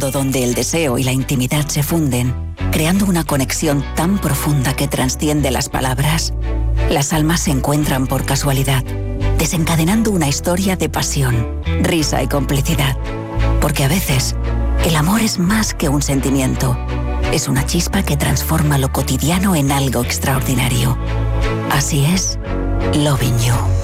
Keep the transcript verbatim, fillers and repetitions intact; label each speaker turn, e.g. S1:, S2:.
S1: mundo donde el deseo y la intimidad se funden, creando una conexión tan profunda que trasciende las palabras. Las almas se encuentran por casualidad, desencadenando una historia de pasión, risa y complicidad. Porque a veces, el amor es más que un sentimiento. Es una chispa que transforma lo cotidiano en algo extraordinario. Así es, Loving You.